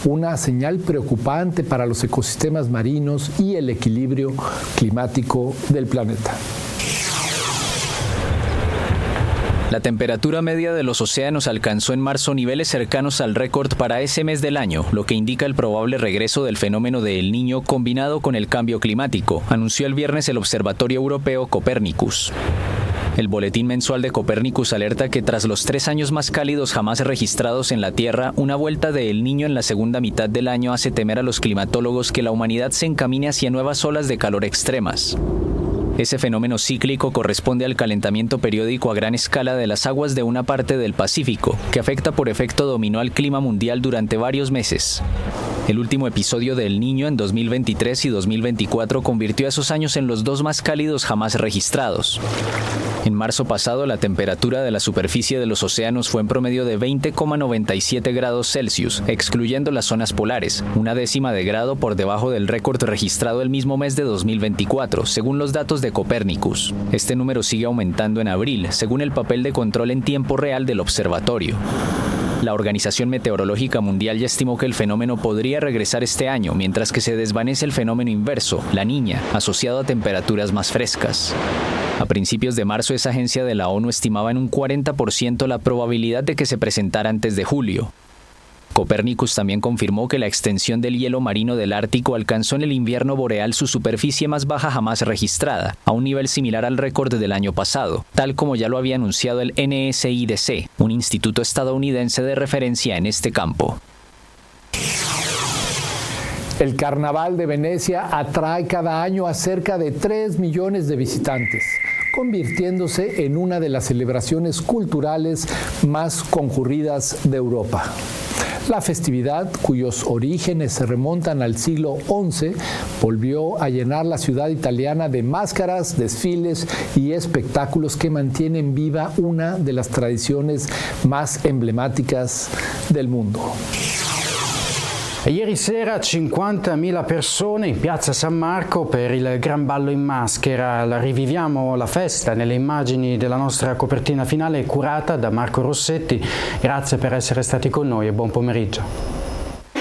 una señal preocupante para los ecosistemas marinos y el equilibrio climático del planeta. La temperatura media de los océanos alcanzó en marzo niveles cercanos al récord para ese mes del año, lo que indica el probable regreso del fenómeno de El Niño combinado con el cambio climático, anunció el viernes el Observatorio Europeo Copernicus. El boletín mensual de Copernicus alerta que tras los 3 años más cálidos jamás registrados en la Tierra, una vuelta de El Niño en la segunda mitad del año hace temer a los climatólogos que la humanidad se encamine hacia nuevas olas de calor extremas. Ese fenómeno cíclico corresponde al calentamiento periódico a gran escala de las aguas de una parte del Pacífico, que afecta por efecto dominó al clima mundial durante varios meses. El último episodio de El Niño en 2023 y 2024 convirtió a esos años en los 2 más cálidos jamás registrados. En marzo pasado, la temperatura de la superficie de los océanos fue en promedio de 20,97 grados Celsius, excluyendo las zonas polares, 1/10 de grado por debajo del récord registrado el mismo mes de 2024, según los datos de Copernicus. Este número sigue aumentando en abril, según el papel de control en tiempo real del observatorio. La Organización Meteorológica Mundial ya estimó que el fenómeno podría regresar este año, mientras que se desvanece el fenómeno inverso, la Niña, asociado a temperaturas más frescas. A principios de marzo, esa agencia de la ONU estimaba en un 40% la probabilidad de que se presentara antes de julio. Copernicus también confirmó que la extensión del hielo marino del Ártico alcanzó en el invierno boreal su superficie más baja jamás registrada, a un nivel similar al récord del año pasado, tal como ya lo había anunciado el NSIDC, un instituto estadounidense de referencia en este campo. El Carnaval de Venecia atrae cada año a cerca de 3 millones de visitantes, convirtiéndose en una de las celebraciones culturales más concurridas de Europa. La festividad, cuyos orígenes se remontan al siglo XI, volvió a llenar la ciudad italiana de máscaras, desfiles y espectáculos que mantienen viva una de las tradiciones más emblemáticas del mundo. Ieri sera 50.000 persone in piazza San Marco per il Gran Ballo in Maschera. Riviviamo la festa nelle immagini della nostra copertina finale curata da Marco Rossetti. Grazie per essere stati con noi e buon pomeriggio.